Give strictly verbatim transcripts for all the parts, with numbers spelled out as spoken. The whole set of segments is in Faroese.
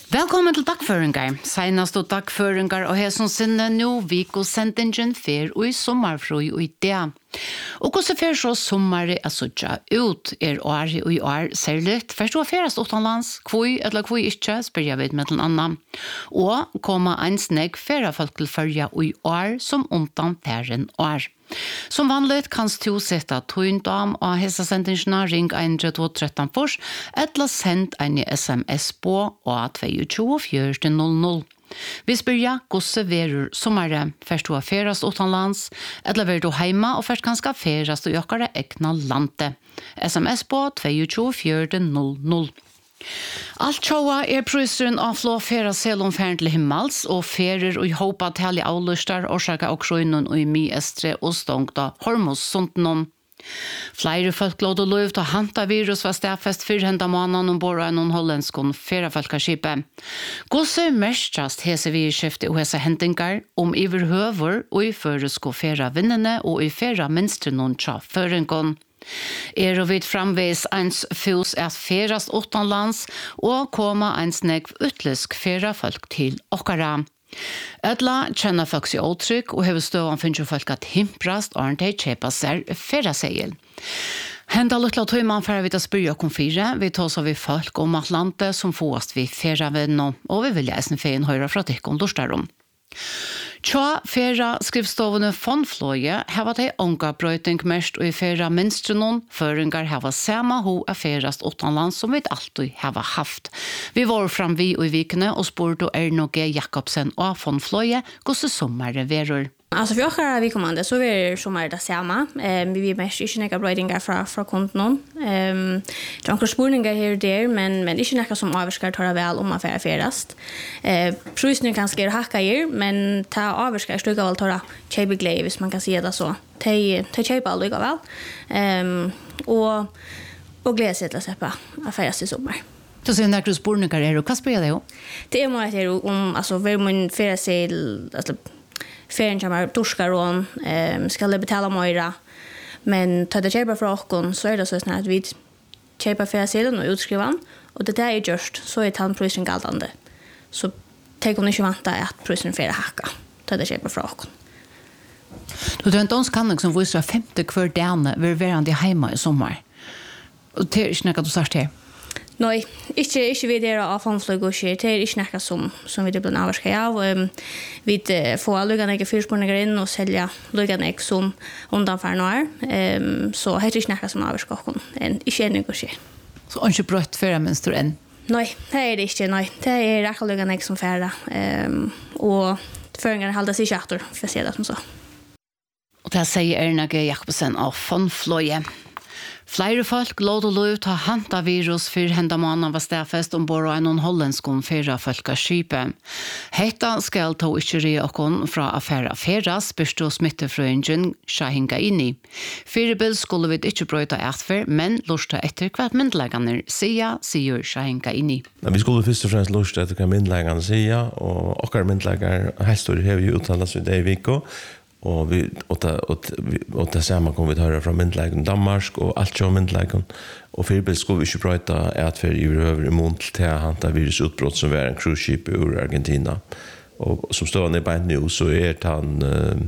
Velkommen til dagføringar. Senast og dagføringar og hæsson sinne nå vik og sendingen fer og i sommarfrøy og i det. Og hvordan fer så sommare er sådja ut er året og i år særligt. Først og ferast utenlands, kvoi eller kvoi ikke, spør jeg vidt med den annan. Og koma en snegg færa folk til følge og i år som undan færen år. Som vanligt kan du sette tøyndam og hessa sendingsna ring one three two one three fors eller send en sms på og to two four null null. Vi spør ja, hvordan verur sommare, først du har ferast utenlands, eller ver du heima og først kanskje ferast og jokkare egna lande. Sms på to two four null null. Alt tjoa er prøyseren av flå færa selom færen til himmels og færer og håpa til avlustar orsaka og krøynen og i mi estre og stongta hormos suntnon. Flere folk låd og lov til hanta virus var stedfest fyrhenda måneden ombord av noen hollandskon færafolkarskipet. Gosse mestrast hese virskifte og hese hendingar om iverhøver og i føresko færa vinnene og i færa minstrenon tja føringon. Er og vidt framvis ens fus at ferast utenlands og koma ens negv utlysk færa folk til okkara. Ødla kjenner folk seg åtrykk og hever støvan finner folk at himprast og en de kjepa seg færa segel. Henda lukla tøyman færa vi til spyrja okkom fire, vi tås av vi folk om Atlante som fåast vi færa venno, og vi vil lesen feien høyra fra tikkom lustarom. Tja færa skrivstovene fondfløye heva de onga brøyting mest og i færa minstrenon, føringar heva sama ho er færast utenlands som vi alltid heva haft. Vi var fram vi og i vikene og spurte Erno G. Jakobsen og fondfløye hvordan sommare verur. Alltså för jag vi kommande så är det som är det samma. Ehm vi vi mest inte några brödingar från från konton. Ehm jag har spurningar här där men men inte några som avskar tar väl om affär ferast. Eh prisen kan ska hacka er men ta avskar stugga väl tar cheap glave hvis man kan säga det så. Ta ta cheap aldrig väl. Ehm och och glädje till släppa affärs i sommar. Så sen när du spurningar är och vad spelar det? Det är mer det om alltså vem man feras till alltså Färgen kommer torskar och eh, ska betala mer. Men tar det köpa för åkon så är det så snart att vi köper färgsedeln och utskrivan. Och det där är just så är tandprisen galtande. Så tänk om ni inte vänta att prisen färg hacka. Tar det köpa för åkon. Du har en danskanning som visar femte kvar därne vid verande hemma i sommar. Och det är inte något du sagt här. Nej, inte inte vi där av fondflyg och shit. Det är inte något som som vi det blir avskriva av. Um, vi får lugna några fyrspårningar in och sälja lugna några som undan för några. Um, så det är inte något som avskriva kon. En inte en och shit. Så inte brött för mönster än. Nej, det är det inte. Nej, det är rätt lugna några som färda. Ehm och föringar hålla sig chatter för se det som så. Och det säger Erna G. Jakobsen av fondfløye. Flere folk låt og lov ta hanta virus for henda måneden var stedfest ombord av en hollandskon fyrra folkaskipet. Hetta skal ta ikke re okkon fra affæra feras, børste og smittefrøyngen Shahinga inni. Fyrebil skulle vi ikke brøyta etfer, men lusta etter hva myndleggene sier, sier Shahinga inni. Vi skulle først og fremst lusta etter hva myndleggene sier, og okkar myndlegger helstor har vi uttalat så det i viko. Och vi och det och och det samma kommer vi höra från myndlägen Danmark och allt som myndlägen och för skulle vi ju prata att för i över i mont till hanta virusutbrott som var en cruise ship ur Argentina och som står ner på nu så är han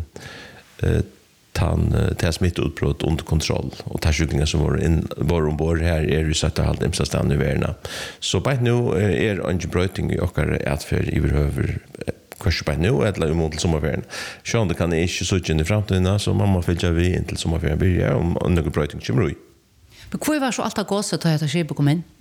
eh han tar smittutbrott under kontroll och tar sjuklingar som var in var ombord här är ju satt allt dem så stannar verna så på nu är en bröting i och att för i över kanske på nu eller mot sommarferien. Så det kan inte så in i framtiden så man måste följa vi in till sommarferien börja om några bröting kommer ut. Men hur var så allt gås att det skip kom in?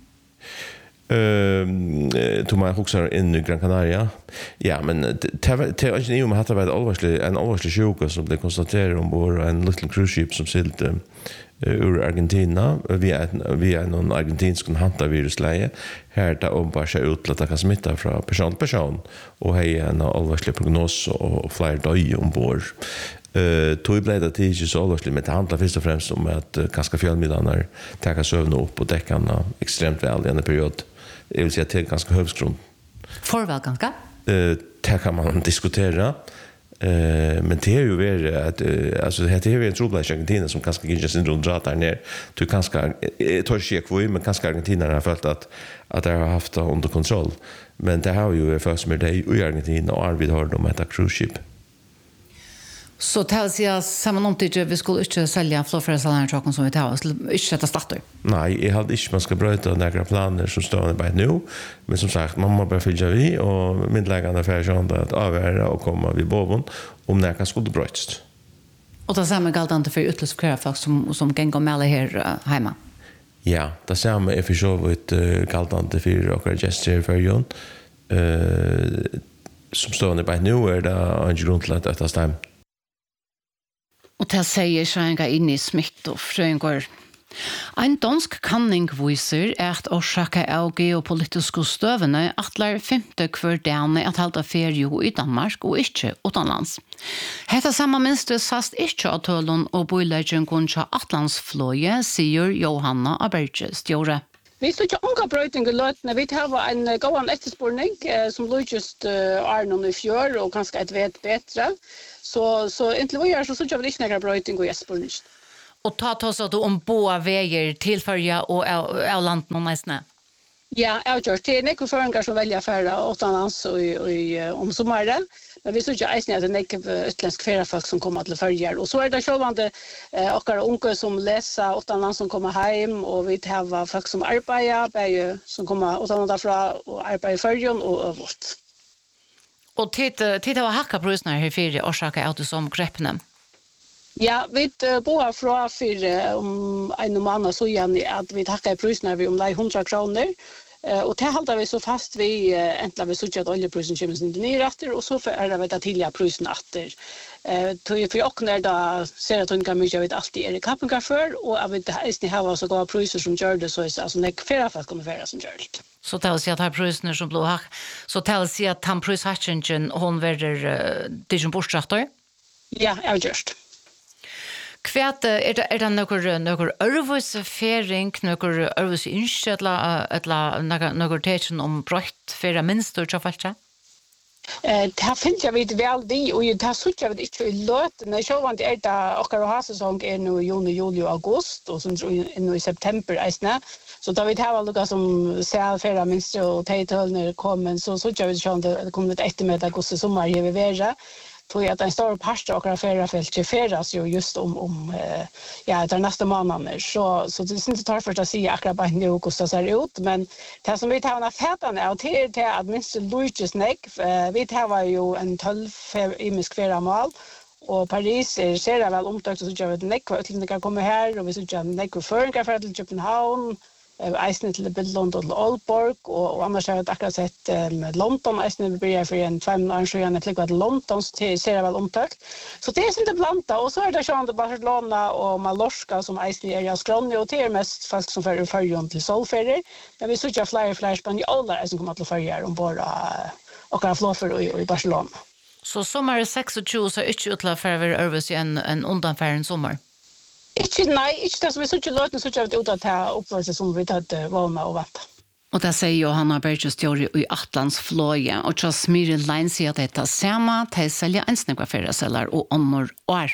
Ehm Thomas Huxar in i Gran Canaria. Ja, men det är inte ju med att det var allvarligt en allvarlig sjuka som blev konstaterad ombord en liten cruise ship som silte ur Argentina via via någon argentinsk hantavirusläge här där om bara sig ut att det kan smitta från person till person och hej en allvarlig prognos och fler död ombord. Eh tog blev det inte så allvarligt med det handlar först och främst om att ganska fjällmiddagar ta sövna upp och däckarna extremt väl i en period. Det vill säga till ganska högskron. Förväl ganska? Eh det kan man diskutera. Eh men det är ju ver att uh, alltså det är ju en trubbel i Argentina som kanske inte sin runt drar ner. Du kanske tar sig kvar men kanske Argentina har fått att att det har haft det under kontroll. Men det har ju först med det i Argentina och Arvid har de ett cruise ship. Så till sig samman om det vi skulle inte sälja flåfärdsalanertraken som vi tar oss inte sätta starter. Nej, jag hade inte man ska bryta några planer som står på nu, men som sagt man måste bara följa vi och myndläggarna för att att avgöra och komma vid boven om det kan skulle brytas. Och det samma gällande för utländska folk som som kan gå med här hemma. Ja, det samma är för så vid gällande för och register för jon. Eh som står på nu är det en grund till att detta stämmer. Og det sier Sjøenga inn i smitt og frøyngår. En dansk kanning viser at årsaka av geopolitiske støvene atler femte hver dane at halda ferie i Danmark og ikke utenlands. Hetta samme minste sast ikke av tølen og boileggen kunnsja atlandsfløye, sier Johanna Aberge Stjore. Vi står ikke unga brøyting i løtene. Vi har en gående etterspurning eh, som løyest uh, Arnon i fjør og kanskje et vet bedre. Så så inte vi gör så så jag vill inte några bröting och jäspurning. Och ta ta så att om båda vägar tillförja och av land någon nästan. Ja, jag gör det. Nico förenkar som välja färra utomlands och i om sommaren. Men vi så jag är snägt att Nico utländsk färrafolk som kommer till färger och så är det självande eh och unga som läser utomlands som kommer hem och vi har folk som arbetar som kommer utomlands från och arbetar i färgen och överallt. Och titta titta vad hacka brusnar här för orsaka auto som greppnen. Ja, vi uh, bor från för om en månad så igen att vi tackar brusnar vi om det hundra kronor. Uh, och det håller vi så fast vi uh, äntligen vi såg att oljeprisen kommer sin ner efter och så för är det att tillägga prisen åter. Eh tog för och när då ser att hon kan mycket vet alltid är det kappingar för och jag vet det är här så går priser som gör det så är alltså när färra fast kommer färra som gör det. Så tar sig att ha prisen som blå hack. Så tar sig att han pris hatchen hon verder det som bortstrattor. Ja, jag just. Kvärt är det är det några några örvus färing några örvus inställa eller några några tecken om brott för minst och så falska. Eh det finns jag vet väl det och det så jag vet inte i löt när jag var det där och har ha säsong är nu juni juli august och sen nu i september är så då vi har lukka som ser förra minst och titel när det kommer så så jag vet inte det kommer ett eftermiddag augusti sommar i vevera tror jag att en stor pastor och affärer fält till färdas ju just om om eh, ja det nästa månader så så det syns inte tar för att se akkurat bara nu augusti ser ut men det som vi tar en affärtan är till till att minst Louis Neck vi tar ju en tolv imisk färra mål och Paris är ser väl omtakt så jag vet Neck vad till kan komma här och vi så jag Neck för för till Köpenhamn Eisen til Billund og Aalborg og annars har jeg akkurat sett um, London Eisen vil bli for en fem år siden jeg flyttet til London så det ser jeg vel omtøkt så det er ikke blanda og så er det sånn Barcelona og Mallorca som Eisen er i Skronje og det er mest folk som fører førjen til solferier men vi ser ikke flere flere spanjoler som kommer til førjer om bare og kan flåfer i, i Barcelona Så sommar tjugosex så er ikke utlatt for å være øvelse en, en undanfæren sommer? Ikke, nei, ikke det som vi så ikke løtene, så ikke vi ut av det opplevelse som vi tatt vana og vanta. Og det sier Johanna Berge Stjore i Atlantsfløye, og Charles Smyre Lein sier at dette samme til selger en snakka ferieseller og ånder år.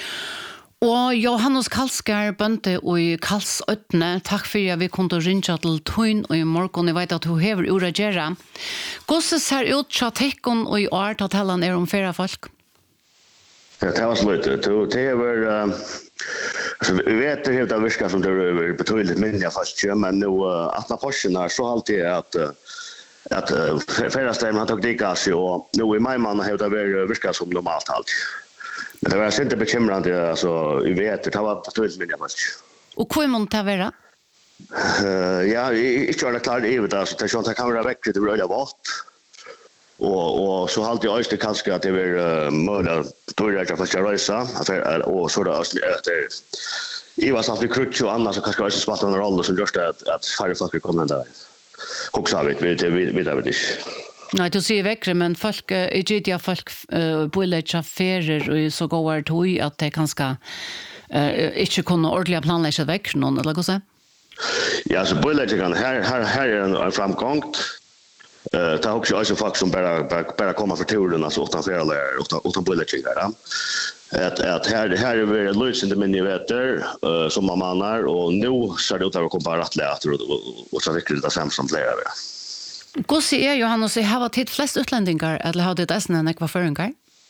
Og Johannes Kalskar bønte i Kalsøttene, takk for at vi kunne ringe til Tøyn og i morgen, jeg vet at hun hever ord å gjøre. Hvordan ser ut tjatekken og i år til at hellen er om feriefolk? Ja, det var slut. Det var alltså vi vet det helt avska som det är betydligt mindre fast men nu att när portionen så alltid att att förra stämman har tagit gas och nu i maj man har det varit viska som normalt allt. Men det var inte bekymrande alltså vi vet det var betydligt mindre fast. Och hur många tar vara? Eh ja, jag tror det klart det är alltså det kan kamera väck det röda vart. Och och så halt jag just det kanske att det blir uh, möjligt då jag kan få resa för och så där att det var så att vi krutch och annars så kanske jag ska spela en roll som just att att färre folk kommer där. Också vet vi det vi vet inte. Nej, du ser väckre men folk i G folk boiler affärer och så går det ju att det kanske eh inte kunna ordentligt planlägga väck någon eller vad så. Ja, så boiler kan här här här är en framgång. Eh ta också alltså folk som bara bara, bara komma för turen alltså utan förälder utan utan bulletching där. Att att här här är det lösande men ni vet där som man manar och nu så det ut att komma rätt lätt och och så riktigt det sam som flera. Hur ser Johannes har varit hit flest utlänningar eller har det nästan en ekva föringar?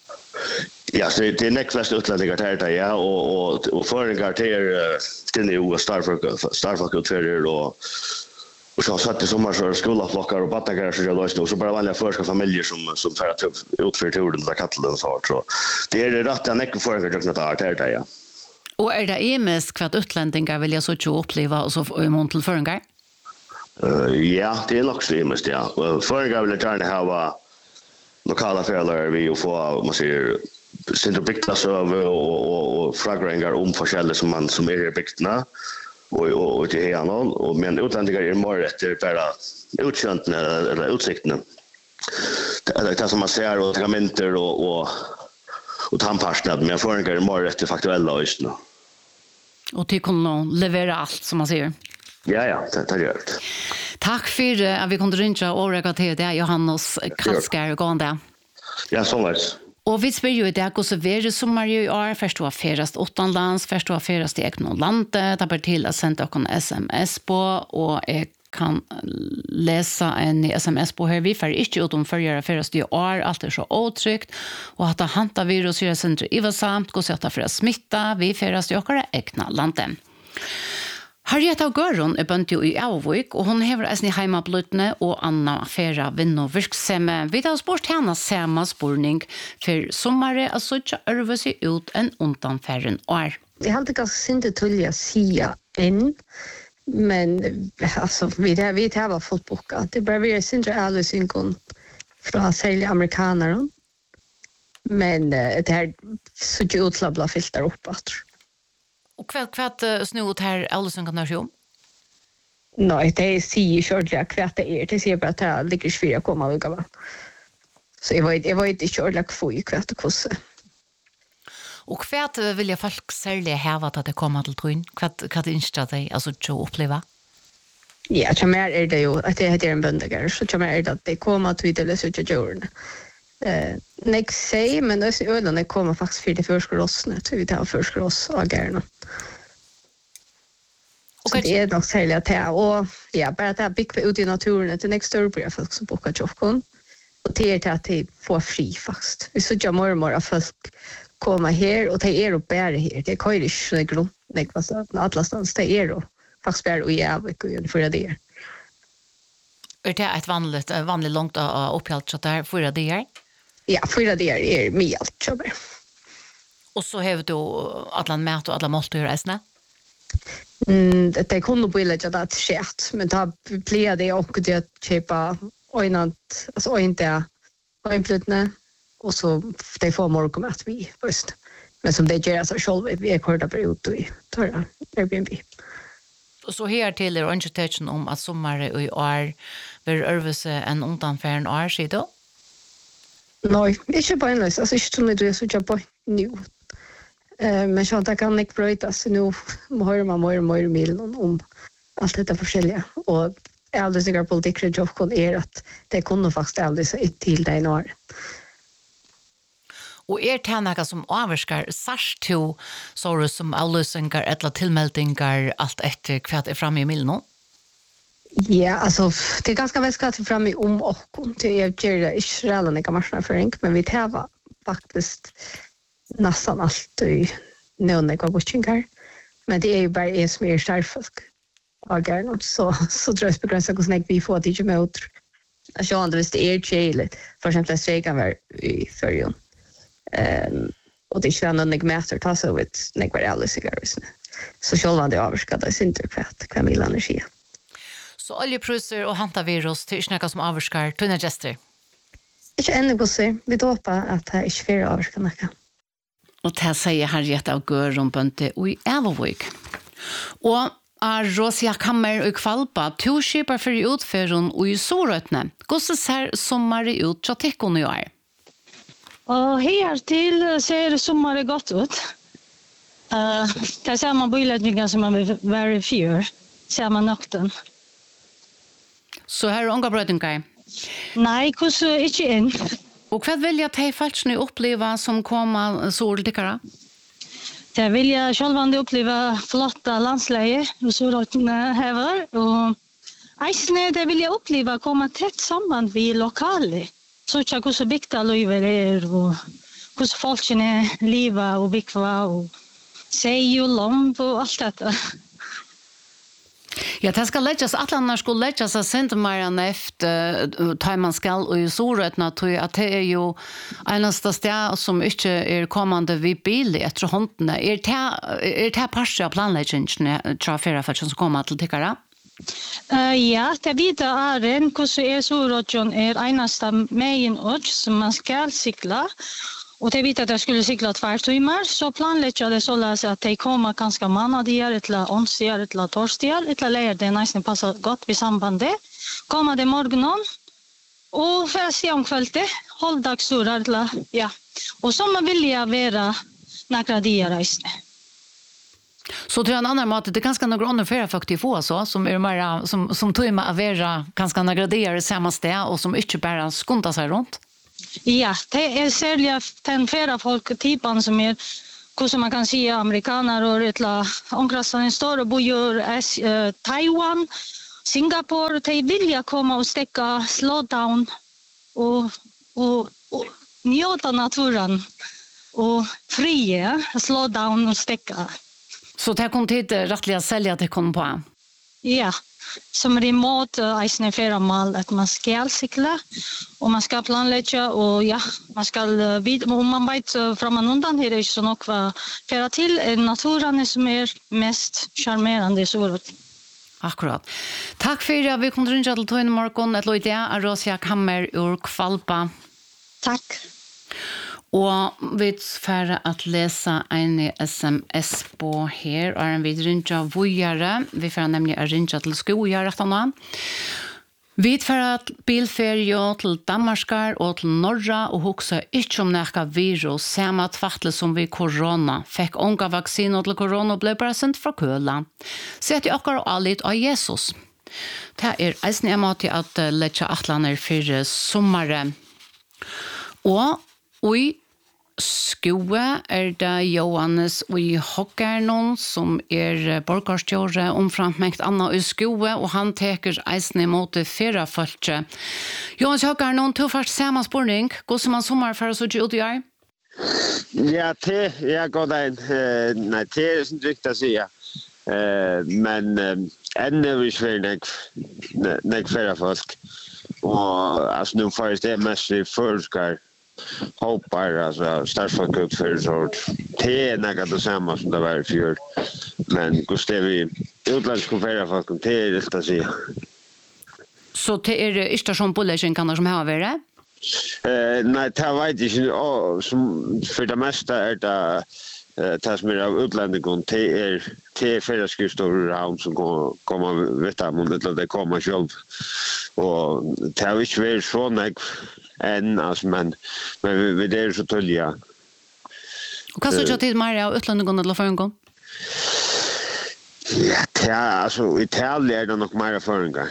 Ja, så det är näck flest utlänningar där ja och och och föringar till till ju Starfolk Starfolk utfärder och och så satt det sommar så skolaflockar och battagar så jag löste och så bara vanliga förska familjer som som för att utföra turen där kattlen så så det är rätt att näck föringar just något där där ja. Och är det emes kvart utlänningar vill jag så ju uppleva och så i mån till föringar? Uh, ja, det är nog extremt, ja. Uh, Förra vill jag gärna ha lokala föräldrar vi och få, man säger, sin bygtas över och, och, och fragringar om forskjellig som man som är i bygtna och, och, och till hela och men utlänningar är mer efter bara utkänt eller utsikten. Det, det som man ser och tragamenter och, och, och tandpastnad, men förra är mer efter faktuella just nu. Och till kunna leverera allt som man säger. Ja, ja, det, det gör det. Tack för att vi kunde ringa och räcka till det, Johannes Kalskar och gående. Ja, så vet. Och vi spør ju det, hvordan er det sommar i år? Først var ferast utenlands, først var ferast i Eknon landet, det er til å sende dere sms på, og jeg kan läsa en sms på her. Vi får ikke ut om førjere ferast i år, alt er så åtrykt, og at det hanta virus i sentret i vasamt, hvordan er det for å smitte, vi ferast i dere Eknon landet. Harrietta Gørun er bønt jo i Avvik, og hun hever eisen i heimablutene og Anna Fera Vinn og Virksomme. Vi har spurt henne samme spurning, for sommare er så ikke ørve seg ut enn undanfæren år. Jeg har ikke syntes til å si inn, men altså, vi har vi har fått boka. Det er bare vi har syntes alle synkon fra særlig amerikanere, men det er så ikke utlabla filter opp, jeg tror. Och kvärt kvärt snut här alltså kan jag sjå. Nej, det säger shortly kvärt det är. Det säger bara att det ligger fyra komma lika va. Så jag vet jag vet inte shortly för i kvärt och kosse. Och kvärt vill jag folk sälja här att det kommer till tryn. Kvärt kvärt insta dig alltså att uppleva. Ja, så mer är det ju att det heter en böndagar så så mer är det att det kommer att vidare så att göra. Eh, next say men det är ölen det kommer faktiskt för det första rossne så vi tar första ross och gärna. Och det är nog sälja till och ja, bara att bygga ut i naturen till nästa år blir folk som bokar jobbkon. Och det är till att det får fri faktiskt. Vi så jag mer och mer folk komma här och det är och bära här. Det är ju så grund. Det var så atlasstans det är och faktiskt bära och jävligt och för det är. Är det ett vanligt vanligt långt upphållt så där för det är? Ja, för det är är med allt så där. Och så har du alla mat och alla måltider resten. Mm, det är kunde på lägga det skett, men då blir det också det köpa öjnant, alltså inte öjnplutne och så det får morgonmat vi först. Men som det gör så själv vi är korta period i tar Airbnb. Och så här till er invitation om att sommar och i år blir örvelse en undanfärden år så då. Nej, inte på en lös. Alltså inte som det så jag på nu. Eh men så att kan inte brötas nu hör man mer och mer mil om allt detta forskjelliga och alldeles säkert politik jobb kon är att det kunde faktiskt alldeles ett till dig nu. Och är det några som avskar sars till så som avlösningar eller tillmeldingar allt efter kvart är framme i millen? Ja, alltså det är ganska väl ska till fram i om och till jag gör det Israel och marknadsföring men vi tar faktiskt nästan allt i någon av watchingar. Men det är ju bara är mer starfolk. Och gärna så så tror jag begränsar hur snägt vi får det ju med ut. Jag tror ändå visst det är chill. För exempel strejka var i förrjun. Ehm och det är någon mäster ta så vet när var alla cigaretter. Så själva det avskadar sin interpret Camilla energi. Så oljepriser och hantavirus till snacka som avskar tunna gester. Ikke ännu på sig. Vi hoppas att det är svårt avskar näka. Och det säger Harrietta av Gørun Bønte och i Avvik. Och a Rosia Kammer og Kvalpa, to skipar for utføren og i Sorøtne. Hvordan ser sommaren ut til tekken i år? Og her til ser sommaren godt ut. Uh, det er samme bøyledninger som man vil være i fjør. Samme nakten. Så her er unga brødninger? Nei, hvordan ikke inn. Og hva vil jeg til falskene oppleve som kommer så til dere? Jeg vil jeg selv oppleve flotte landsleier og så hever. Og eisene, det vil jeg oppleve komme tett sammen med lokale. Så ikke hvordan bygda løyver er, og hvordan folkene lever og bygva, og seg og lomp og alt dette. Ja, det skal läggas, att annars skulle läggas sig sent mer än efter tar man skall och i sorötna tror jag att det är ju enaste sted som inte är kommande vid bil efter hundarna. Är det är det parsa planläggningen tror jag för som kommer till tyckare? Uh, ja, det vidare är en hur är sorötjon är enaste main och som man ska cykla. Och det vet att jag skulle cykla två timmar så planlägger jag det så att det kommer ganska månader eller onsdagar eller torsdagar eller lägger det nästan passar gott vid sambandet. Kommer det morgonen och för att se om kvällen hålldagssturar eller ja. Och som man vill jag vara några dagar resten. Så till en annan mat det är ganska några andra färre faktiskt få så som är mer som som tog med att vara ganska några dagar i samma ställe och som inte bara skuntar sig runt. Ja, det är särskilt den flera folktypen som är, hur man kan säga, amerikaner och eller omkring står och bor i Taiwan, Singapore, de vill komma och stäcka slow down och, och, och njuta naturen och fria, slow down och stäcka. Så det kom tid rättliga sälja att det kom på? Ja. Som remote eisne flera mal att man ska cykla och man ska planlägga och ja, man ska vid om man vet framan undan här är så nog vad för till naturen som är mest charmerande så. Akkurat. Tack för att vi kunde ringa till Tøyen Morgon ett lite Arosia Kammer ur Kvalpa. Tack. Og vi får at lese en sms på her, og en vi ringer vujere. Vi får nemlig ringer til skoja rett og nå. Vi får at bilferie til Danmarskar og til Norra, og hoksa ikke om nekka virus, samme tvattle som vi korona. Fikk unga vaksiner til korona og ble bare sendt fra køla. Sett i okkar og allit av Jesus. Det er eisen jeg måtte at letja atlaner for sommare. Og i skoe er det Johannes i Hoggernon som er borgarstjåre omframmengt Anna i skoe, og han teker eisen imot det fyrre følge. Johannes Hoggernon, du først samme spørning. Gå som man sommer for oss ut i år? Ja, det er godt en. Nei, det er ikke riktig å si. Men enda er vi svært nek fyrre folk. Og altså, nå først det mest i forskar hoppar alltså startfolk ut för så det är något det samma som det var för men Gustav vi utländska färra folk det är det att säga. Så det är station på lägen kan som har varit? Eh nej det vet jag inte som för det mesta är det tas med av utländska det är det färra skrivstor round som kommer vet jag om det det kommer själv och det har inte varit så nek än alltså men men vi, vi det är så tydliga. Och vad så jag till Maria och utlandet eller förrän? Ja, det är alltså Italien är det nog mer förrän.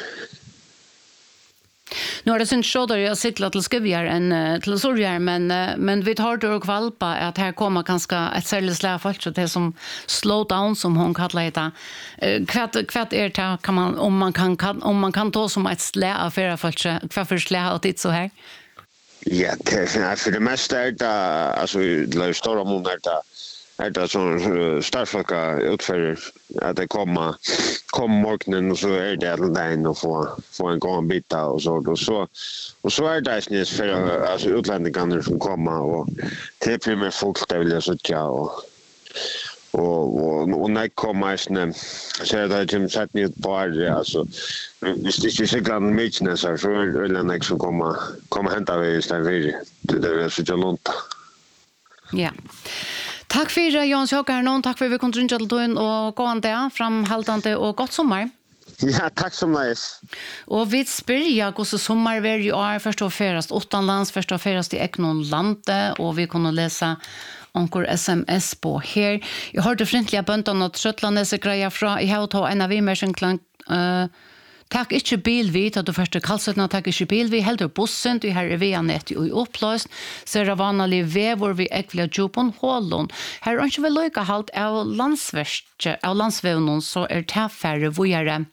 Nu har det syns så där jag cyklar till Skövjar en till Sorjar men men vi tar då Kvalpa att här kommer ganska ett särskilt släfalt så det som slow down som hon kallar det. Kvart kvart är det kan man om man kan, kan om man kan ta som ett slä av förra fallet kvart för slä och det så här. Ja, det är för det mesta är det alltså det stora månader där är det så startfolka utför att det komma kom morgonen och så är det all dagen och få få en gång bit och så och så och så är det snäs för alltså utlänningar som kommer och det blir med folk där vill jag så tja och och och och när kommer snä så är det ju satt nytt på alltså visst det är så grann mycket så så är det nästa som kommer kommer hämta vi istället det är så jag lånta. Ja. Tack för Jans Hoggernon, tack för att vi kunde ringa till Tøyen och gå an det, framhållande och gott sommar. Ja, tack så mycket. Och vi spyrja hur så sommar var ju är först och främst utomlands, först och främst i Eknon lande och vi kunde läsa onkur sms på här. Jag hörde fräntliga böntan och tröttlandes grejer från i har ta en av vi mer klang eh Takk ikke bil vi, da du først til Kalsøtna, takk ikke bil vi, heldur bussen, du her er vi an etter og oppløst, så er det vanlig vever vi ekvile djupon hålon. Her er ikke vel løyka halt av landsverste, av landsvevnen, så er det færre vujere.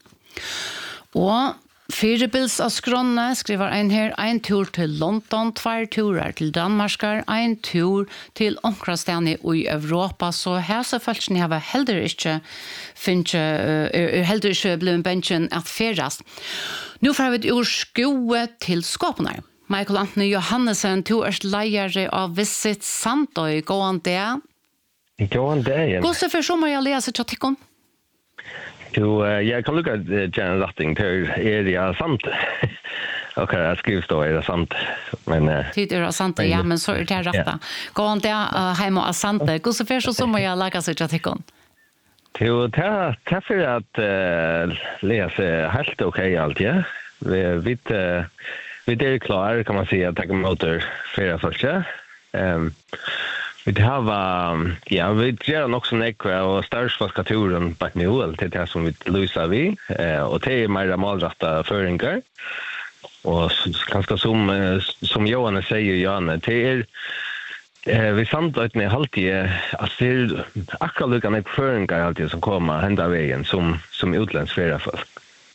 Og Fyrebils av skronne skriver en her, en tur til London, tvær turer til Danmarskar, en tur til omkrastene i Europa, så her så følelsen jeg var heller ikke finnes, er heller ikke blevet bensjen at ferast. Nå får vi ur skoe til skåpene. Michael Anthony Johannesen, du er leiere av Visit Sandøy, gåan det? Gåan det, ja. Hvordan for sommer jeg leser til tikkene? Jo, jag kan lukka gärna ratting till er jag sant. Okej, jag skriver då är det sant. Men tid är det sant, ja, men så är det rätta. Gå an där hemma och sant. Hur så för så som jag lägger sig till tikon. Jo, ta ta för att läsa helt okej allt, ja. Vi vi vi är klar kan man säga att ta motor för första. Ehm Vi har ja, vi gör också nekva och starsfaskaturen på nu till det som vi löser vi och det är mer målrätta föringar. Och ganska som som Johan säger Jan, det är eh vi samtidigt med alltid att det är akkurat lika med föringar alltid som kommer hända vägen som som utlandsfärra folk.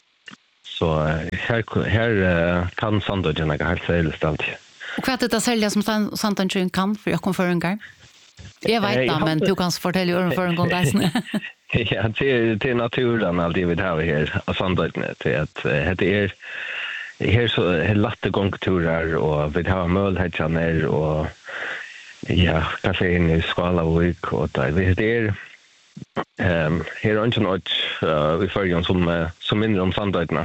Så här här kan samtidigt jag helt säkert alltid. Och vad är det sälja som samtidigt kan för jag kommer föringar? Jag vet det, men du kan fortelle jo for en kontesten. Ja, til, til naturen alltid vi har her, og sandøytene, til at uh, det er her så er latte gongturer, og vi har mølhetjaner, og ja, kanskje inn i Skalavik, og det er um, her er ikke noe uh, vi følger som, uh, som mindre om sandøytene.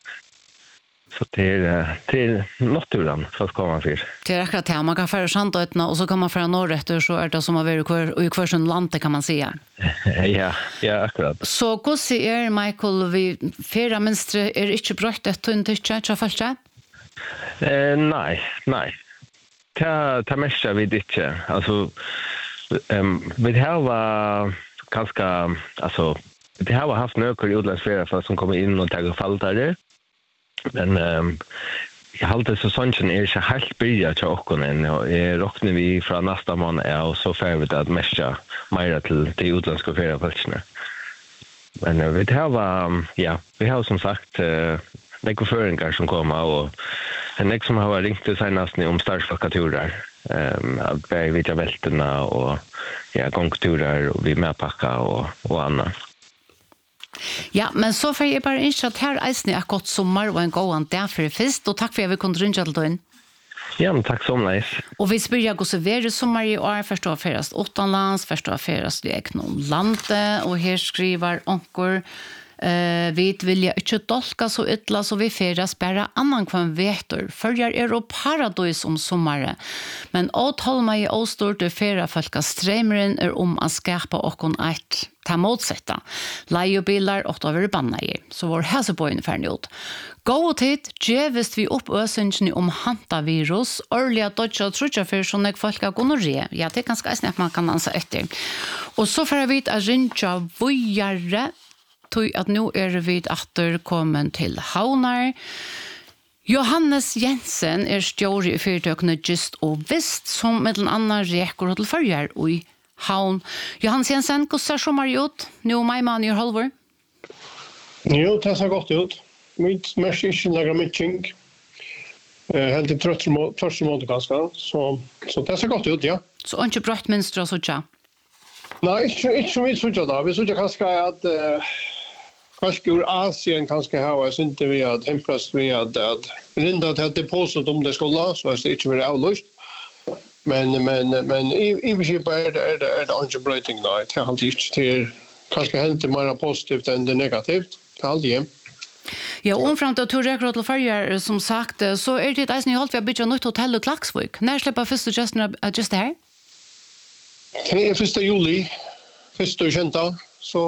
Så det är till naturen för att komma för. Det är akkurat det. Man kan föra sandötna och så kan man föra norrrätter så är det som att vara kvar, i kvarsen landet kan man säga. Ja, ja, akkurat. Så hur ser Michael vi färra mönster är inte brött ett tunt tycka till första? Eh, nej, nej. Ta ta mesta vi inte. Alltså ehm vi har ganska alltså vi har haft några utlandsfärder för som kommer in och tar falltare. Men um, jag håller så sånchen är så helt börja till och än och är rocknar vi från nästa månad är och så får vi det att mescha mer till till utländska ferieplatser. Men uh, vi har um, ja, vi har som sagt uh, några föringar som kommer och en ex som har ringt till senast om startfakturer. Ehm um, att vi vet välterna och ja, gångturer och vi med packa och och annat. Ja, men så får jeg bare ønske at her eisen er godt sommer og en god an der for først, og takk for at vi kunne rundt til døgn. Ja, men takk så mye. Og vi spør jeg hvordan det er sommer i år, først og ferast utenlands, først og ferast vi er ikke noen landet, og her skriver onker, Uh, vi vilja ikke dolka så ytla så vi feras bare annan kvann vetor. Følger er og paradis om sommare. Men å tolma i åstort og fera folka streimeren er om å skapa okkon eit ta motsetta. Leiobilar og da vil banna i. Så vår hesebøyne ferdig ut. Gå tid, djevist vi opp øsensjene om hantavirus, årlige dodja og trutja for sånne folka gonoré. Ja, det er ganske eisne at man kan ansa etter. Og så får vi at rinja vujare tog at nå er vi atter kommet til Havnar. Johannes Jensen er stjåre i fyrtøkene Just og Vist, som med den andre reker til følger i Havn. Johannes Jensen, hvordan ser sommer ut? Nå er meg mann i halvår. Jo, det ser godt ut. Mitt mest ikke lager mye. Helt i trøtte måte ganske, så, så det ser godt ut, ja. Så ikke brøtt minst og sånn? Nei, ikke, ikke som vi sånn da. Vi sånn kanskje at uh, kanskje ur Asien kanskje her, og jeg synes ikke vi hadde hemplast vi hadde at rinda til at det påstått om det skulle, så er det ikke vært avløst. Men, men, men i, i princip er det, er det, er det ikke brøyting da. Det er alltid ikke til kanskje hente mer positivt enn det negativt. Det er alltid hjem. Ja, omframt av Torrekro til Førjar, som sagt, så er det et eisen i holdt vi har byttet nytt hotell og Klaksvik. Når slipper første gesten av just det her? Det er første juli, første kjenta, så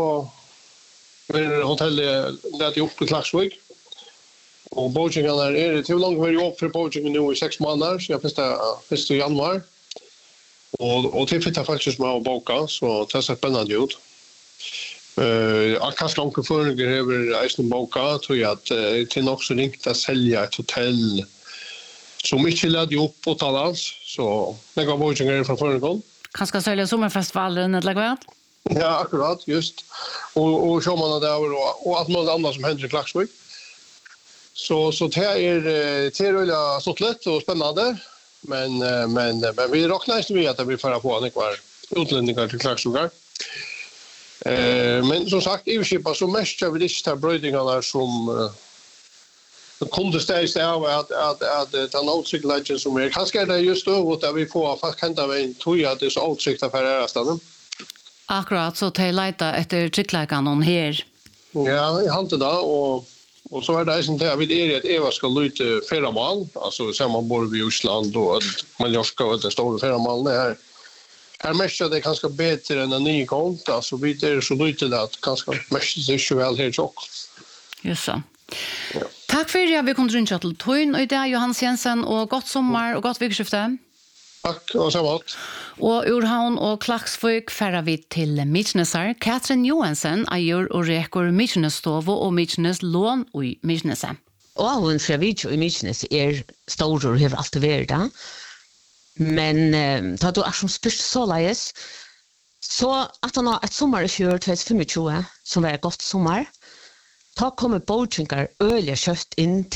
er hotellet lett opp i Klaksvik. Og boachingen er, er til langt vi er opp for boachingen nå i seks måneder, så jeg første, første januar. Og, og til fytta faktisk med å boka, så det ser spennende ut. Eh, uh, kanske onkel förringer över Eisen Boka tror jag att uh, till också ringt att sälja ett hotell som inte ledde upp på talans så det går bojinger från förringer. Kanske sälja sommarfestivalen eller vad? Ja, akkurat, just. Och och så man där och och allt något annat som händer i Klaxvik. Så så det är det är väl så lätt och spännande. Men men men vi räknar inte med att det blir förra på en kvar utlänningar till Klaxvik. Eh men som sagt, i skipa så mest av det här brödingarna som uh, kunde stäjas av att att att den outsikt legend som är kanske är det just då att vi får fast kan det väl tror jag det är så outsikt för det här stället. Akkurat så till leta efter trickläkan någon här. Ja, i hante da, og, og så er det som det, vi er at Eva skal lytte ferramal, altså ser man bor vi i Osland og Mallorca og det store ferramalen her. Her mest er det kanskje bedre enn en ny kont, altså vi er så lytte det at kanskje mest er ikke vel her tjokk. Just så. Ja. Takk for at vi kom rundt til Tøyen og i dag, Johans Jensen, og godt sommer og godt vikskifte. Takk, og samme. Og Urhavn og Klaksvik færer vi til Mykonesar. Katrin Johansen eier og reker Mykonesstovo og Mykones lån i Mykoneset. Og hun fra Vidjo i Mykones er stor og har alltid vært det. Men da du er som spørst så leies, så at han har et sommer i fjør tjueogtjúgu, som var et godt sommer, da kommer båtjengere øyelig kjøtt inn